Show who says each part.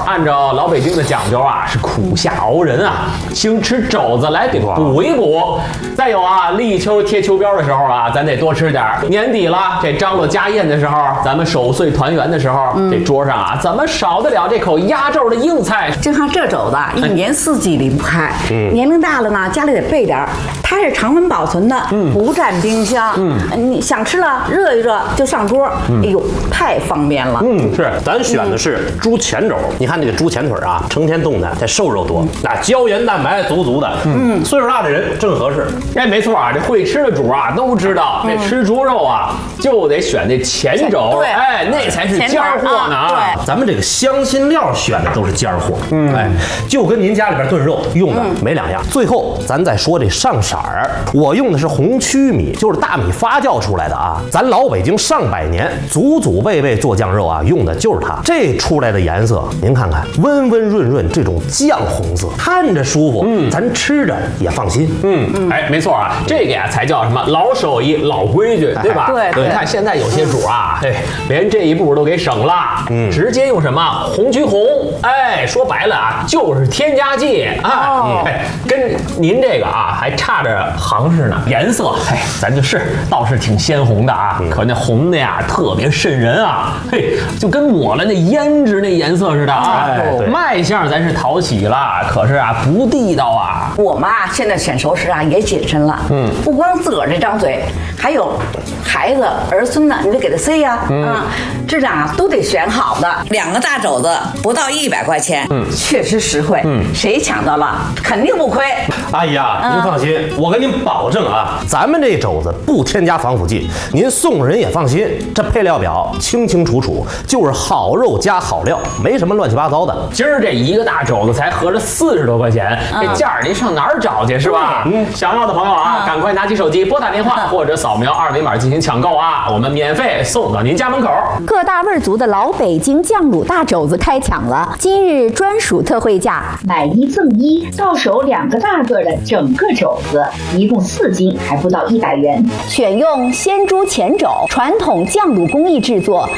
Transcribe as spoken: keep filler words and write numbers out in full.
Speaker 1: 按照老北京的讲究啊，是苦下熬人啊，请吃肘子来给补一补。再有啊，立秋贴秋膘的时候啊，咱得多吃点。年底了，这张罗家宴的时候，咱们守岁团圆的时候，嗯、这桌上啊，怎么少得了这口压轴的硬菜？
Speaker 2: 就像这肘子，一年四季离不开。嗯、年龄大了呢，家里得备点。它是常温保存的，嗯、不占冰箱。嗯，你想吃了，热一热就上桌。嗯、哎呦，太方便了。
Speaker 3: 嗯，是，咱选的是猪前肘。你看这个猪前腿啊，成天冻的，这瘦肉多，那胶原蛋白足足的。嗯，岁数大的人正合适。
Speaker 1: 哎，没错啊，这会吃的主啊都知道，这吃猪肉啊就得选这前肘，哎，那才是尖货呢啊。
Speaker 3: 对，咱们这个香辛料选的都是尖货，嗯，哎，就跟您家里边炖肉用的没两样。最后咱再说这上色儿，我用的是红曲米，就是大米发酵出来的啊。咱老北京上百年祖祖辈辈做酱肉啊，用的就是它。这出来的颜色，您看看，温温润润，这种酱红色，看着舒服，嗯，咱吃着也放心，
Speaker 1: 嗯，哎，没错啊，这个呀才叫什么老手艺、老规矩，对吧？
Speaker 2: 对对。
Speaker 1: 你看现在有些主啊，哎，连这一步都给省了，嗯，直接用什么红曲红，哎，说白了啊，就是添加剂啊，哎，跟您这个啊还差着行市呢。颜色，哎，咱就是倒是挺鲜红的啊，可那红的呀特别瘆人啊，嘿，就跟抹了那胭脂那颜色似的啊。卖相咱是讨喜了，可是啊不地道啊。
Speaker 2: 我妈现在选熟食啊也谨慎了，嗯，不光自个儿这张嘴，还有孩子儿孙呢，你得给他塞呀，啊，质量啊都得选好的。两个大肘子不到一百块钱，嗯，确实实惠，嗯，谁抢到了肯定不亏。
Speaker 3: 阿姨啊，您放心，我跟您保证啊，咱们这肘子不添加防腐剂，您送人也放心。这配料表清清楚楚，就是好肉加好料，没什么乱七八糟的。
Speaker 1: 今儿这一个大肘子才合着四十多块钱，这价儿您上哪儿找去是吧？嗯，想要的朋友啊，赶快拿起手机拨打电话或者扫描二维码进行抢购啊，我们免费送到您家门口。
Speaker 4: 各大味足的老北京酱卤大肘子开抢了，今日专属特惠价，
Speaker 5: 买一赠一，到手两个大个的整个肘子，一共四斤，还不到一百元。
Speaker 4: 选用鲜猪前肘，传统酱卤工艺制作，